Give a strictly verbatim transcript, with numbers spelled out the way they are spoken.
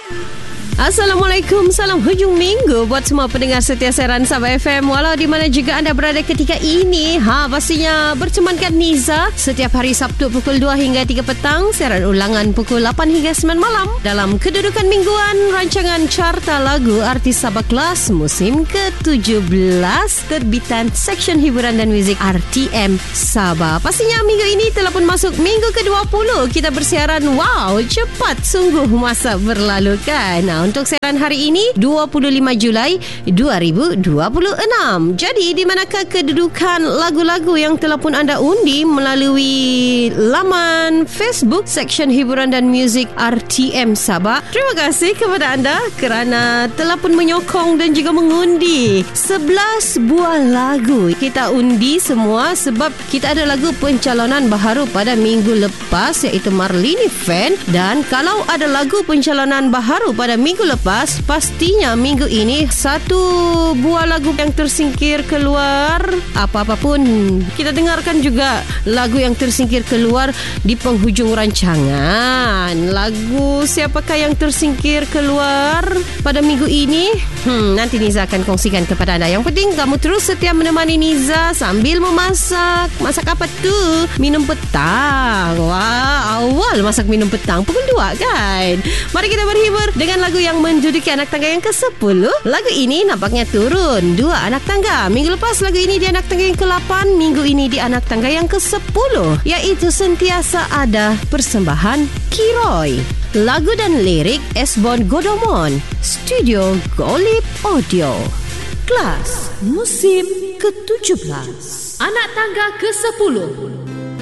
Assalamualaikum, salam hujung minggu buat semua pendengar setia siaran Sabah F M. Walau di mana juga anda berada ketika ini, ha pastinya bertemankan Niza setiap hari Sabtu pukul dua hingga tiga petang, siaran ulangan pukul lapan hingga sembilan malam dalam kedudukan mingguan rancangan Carta Lagu Artis Sabah Kelas musim ke tujuh belas terbitan Seksyen Hiburan dan Muzik R T M Sabah. Pastinya minggu ini telah pun masuk minggu ke dua puluh kita bersiaran. Wow, cepat sungguh masa berlalu kan. Nah, untuk siaran hari ini dua puluh lima Julai dua ribu dua puluh enam. Jadi di manakah kedudukan lagu-lagu yang telah pun anda undi melalui laman Facebook Seksyen Hiburan dan Muzik R T M Sabah? Terima kasih kepada anda kerana telah pun menyokong dan juga mengundi sebelas buah lagu. Kita undi semua sebab kita ada lagu pencalonan baharu pada minggu lepas iaitu Marlini Fan, dan kalau ada lagu pencalonan baharu pada minggu lepas, pastinya minggu ini satu buah lagu yang tersingkir keluar. Apa-apa pun kita dengarkan juga lagu yang tersingkir keluar di penghujung rancangan. Lagu siapakah yang tersingkir keluar pada minggu ini? Hmm, nanti Niza akan kongsikan kepada anda. Yang penting kamu terus setia menemani Niza sambil memasak. Masak apa tu? Minum petang. Wah, awal masak minum petang pukul dua kan? Mari kita berhibur dengan lagu yang menduduki anak tangga yang ke sepuluh. Lagu ini nampaknya turun dua anak tangga. Minggu lepas lagu ini di anak tangga yang ke delapan, minggu ini di anak tangga yang ke sepuluh, iaitu Sentiasa Ada persembahan Kiroy. Lagu dan lirik Esbon Godomon, Studio Golip Audio. Kelas musim ke tujuh belas. Anak tangga ke sepuluh.